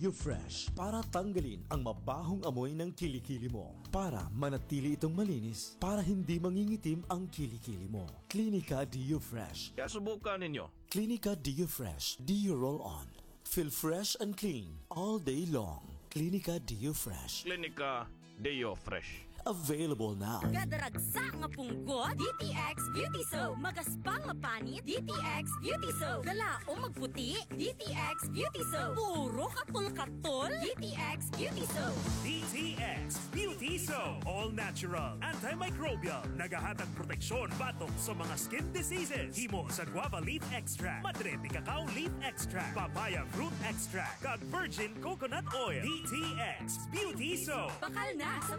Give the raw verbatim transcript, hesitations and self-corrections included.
DeoFresh para tanggalin ang mabahong amoy ng kilikili mo. Para manatili itong malinis, para hindi mangingitim ang kilikili mo. Clinica DeoFresh. Kaya subukan ninyo. Clinica DeoFresh. Deo Roll On. Feel fresh and clean all day long. Clinica DeoFresh. Klinika DeoFresh. Available now. Gadaragsa nga punggot, D T X Beauty Soap. Magaspang nga panit, D T X Beauty Soap. Galao magputi, D T X Beauty Soap. Puro katol-katol, D T X Beauty Soap. D T X Beauty Soap. All natural, antimicrobial, nagahatag proteksyon batok sa mga skin diseases. Himo sa guava leaf extract, madre de cacao leaf extract, papaya fruit extract, kag virgin coconut oil. D T X Beauty Soap. Bakal na sa